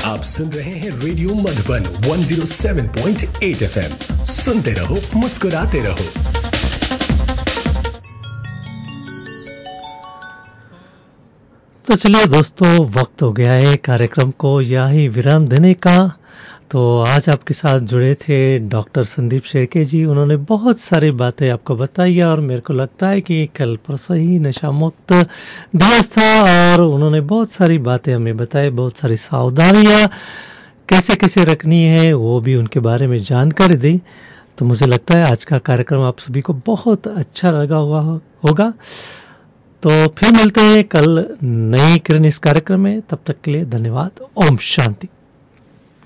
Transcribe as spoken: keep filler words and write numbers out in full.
आप सुन रहे हैं रेडियो मधुबन एक सौ सात पॉइंट आठ एफएम। सुनते रहो, मुस्कुराते रहो। तो चलिए दोस्तों, वक्त हो गया है कार्यक्रम को यहीं विराम देने का। तो आज आपके साथ जुड़े थे डॉक्टर संदीप शेरके जी। उन्होंने बहुत सारी बातें आपको बताई और मेरे को लगता है कि कल परसों ही नशा मुक्त दिवस था और उन्होंने बहुत सारी बातें हमें बताई, बहुत सारी सावधानियाँ कैसे कैसे रखनी है वो भी उनके बारे में जानकारी दी। तो मुझे लगता है आज का कार्यक्रम आप सभी को बहुत अच्छा लगा हुआ होगा। तो फिर मिलते हैं कल नई किरण इस कार्यक्रम में। तब तक के लिए धन्यवाद। ओम शांति।